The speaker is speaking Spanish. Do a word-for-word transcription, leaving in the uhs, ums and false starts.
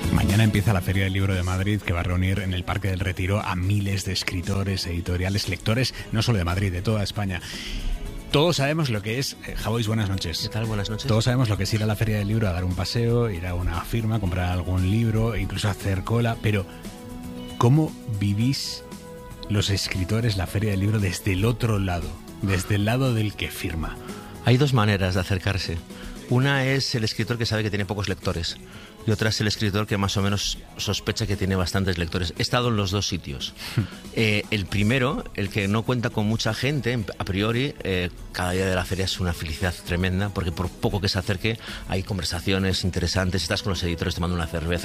Mañana empieza la Feria del Libro de Madrid, que va a reunir en el Parque del Retiro a miles de escritores, editoriales, lectores, no solo de Madrid, de toda España. Todos sabemos lo que es... Eh, Javois, buenas noches. ¿Qué tal? Buenas noches. Todos sabemos lo que es ir a la Feria del Libro a dar un paseo, ir a una firma, comprar algún libro, incluso hacer cola, pero ¿cómo vivís los escritores la Feria del Libro desde el otro lado, desde el lado del que firma? Hay dos maneras de acercarse. Una es el escritor que sabe que tiene pocos lectores y otra es el escritor que más o menos sospecha que tiene bastantes lectores. He estado en los dos sitios. Eh, el primero, el que no cuenta con mucha gente, a priori, eh, cada día de la feria es una felicidad tremenda porque por poco que se acerque hay conversaciones interesantes, estás con los editores tomando una cerveza,